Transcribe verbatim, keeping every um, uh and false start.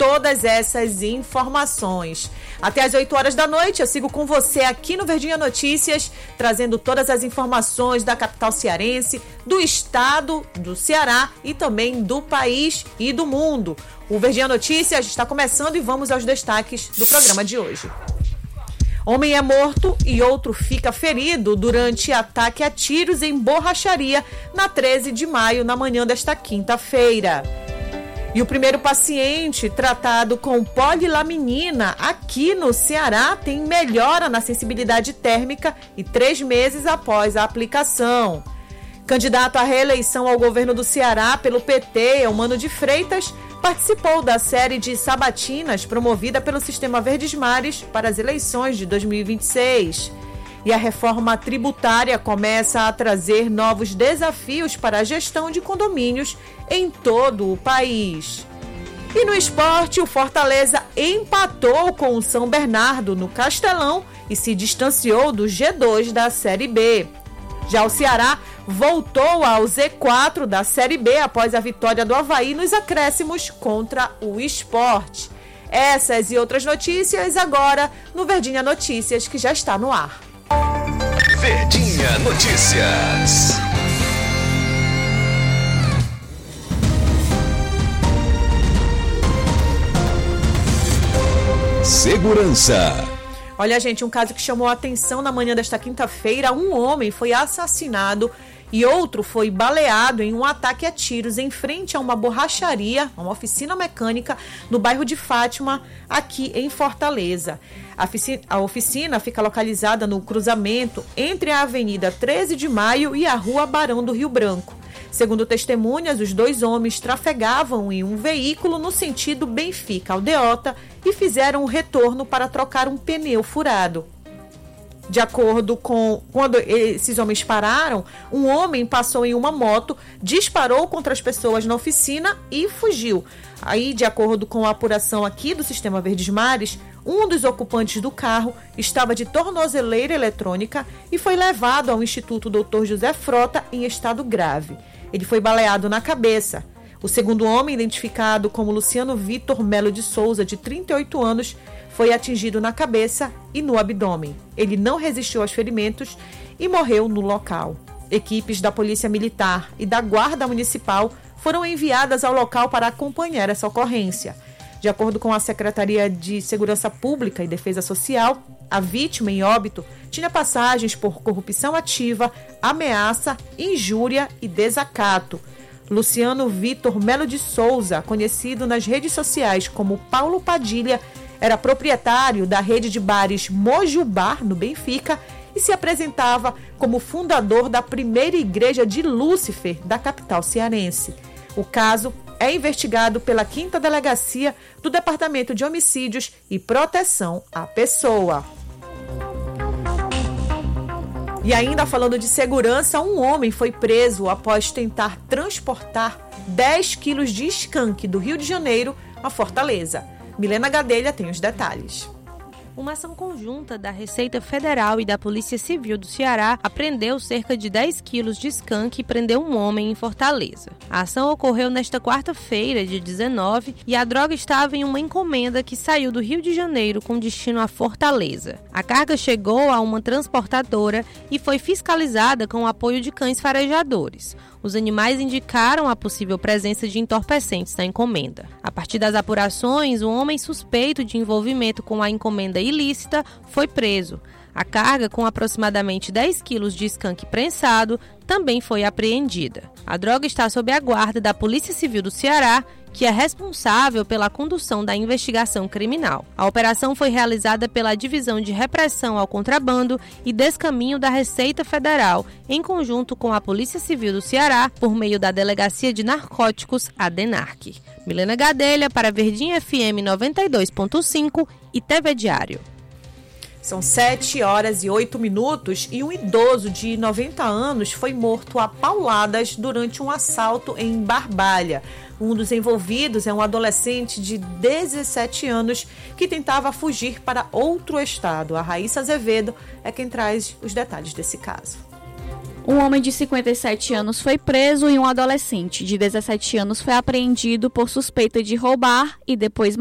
todas essas informações. Até às oito horas da noite, eu sigo com você aqui no Verdinha Notícias, trazendo todas as informações da capital cearense, do estado do Ceará e também do país e do mundo. O Verdinha Notícias está começando e vamos aos destaques do programa de hoje. Homem é morto e outro fica ferido durante ataque a tiros em borracharia na treze de maio, na manhã desta quinta-feira. E o primeiro paciente tratado com polilaminina aqui no Ceará tem melhora na sensibilidade térmica e três meses após a aplicação. Candidato à reeleição ao governo do Ceará pelo P T, Eumano de Freitas, participou da série de sabatinas promovida pelo Sistema Verdes Mares para as eleições de dois mil e vinte e seis. E a reforma tributária começa a trazer novos desafios para a gestão de condomínios em todo o país. E no esporte, o Fortaleza empatou com o São Bernardo no Castelão e se distanciou do G dois da Série B. Já o Ceará voltou ao Z quatro da Série B após a vitória do Avaí nos acréscimos contra o Sport. Essas e outras notícias agora no Verdinha Notícias, que já está no ar. Verdinha Notícias. Segurança. Olha, gente, um caso que chamou a atenção na manhã desta quinta-feira. Um homem foi assassinado e outro foi baleado em um ataque a tiros em frente a uma borracharia, uma oficina mecânica, no bairro de Fátima, aqui em Fortaleza. A oficina, a oficina fica localizada no cruzamento entre a Avenida treze de maio e a Rua Barão do Rio Branco. Segundo testemunhas, os dois homens trafegavam em um veículo no sentido Benfica-Aldeota e fizeram um retorno para trocar um pneu furado. De acordo com... Quando esses homens pararam, um homem passou em uma moto, disparou contra as pessoas na oficina e fugiu. Aí, de acordo com a apuração aqui do Sistema Verdes Mares, um dos ocupantes do carro estava de tornozeleira eletrônica e foi levado ao Instituto doutor José Frota em estado grave. Ele foi baleado na cabeça. O segundo homem, identificado como Luciano Vitor Melo de Souza, de trinta e oito anos, foi atingido na cabeça e no abdômen. Ele não resistiu aos ferimentos e morreu no local. Equipes da Polícia Militar e da Guarda Municipal foram enviadas ao local para acompanhar essa ocorrência. De acordo com a Secretaria de Segurança Pública e Defesa Social, a vítima em óbito tinha passagens por corrupção ativa, ameaça, injúria e desacato. Luciano Vitor Melo de Souza, conhecido nas redes sociais como Paulo Padilha, era proprietário da rede de bares Moju Bar, no Benfica, e se apresentava como fundador da primeira igreja de Lúcifer da capital cearense. O caso é investigado pela quinta Delegacia do Departamento de Homicídios e Proteção à Pessoa. E ainda falando de segurança, um homem foi preso após tentar transportar dez quilos de skunk do Rio de Janeiro a Fortaleza. Milena Gadelha tem os detalhes. Uma ação conjunta da Receita Federal e da Polícia Civil do Ceará apreendeu cerca de dez quilos de skunk e prendeu um homem em Fortaleza. A ação ocorreu nesta quarta-feira, dia dezenove, e a droga estava em uma encomenda que saiu do Rio de Janeiro com destino a Fortaleza. A carga chegou a uma transportadora e foi fiscalizada com o apoio de cães farejadores. Os animais indicaram a possível presença de entorpecentes na encomenda. A partir das apurações, o homem suspeito de envolvimento com a encomenda ilícita foi preso. A carga, com aproximadamente dez quilos de skunk prensado, também foi apreendida. A droga está sob a guarda da Polícia Civil do Ceará, que é responsável pela condução da investigação criminal. A operação foi realizada pela Divisão de Repressão ao Contrabando e Descaminho da Receita Federal, em conjunto com a Polícia Civil do Ceará, por meio da Delegacia de Narcóticos, a DENARC. Milena Gadelha para Verdinha F M noventa e dois ponto cinco e T V Diário. São sete horas e oito minutos e um idoso de noventa anos foi morto a pauladas durante um assalto em Barbalha. Um dos envolvidos é um adolescente de dezessete anos que tentava fugir para outro estado. A Raíssa Azevedo é quem traz os detalhes desse caso. Um homem de cinquenta e sete anos foi preso e um adolescente de dezessete anos foi apreendido por suspeita de roubar e depois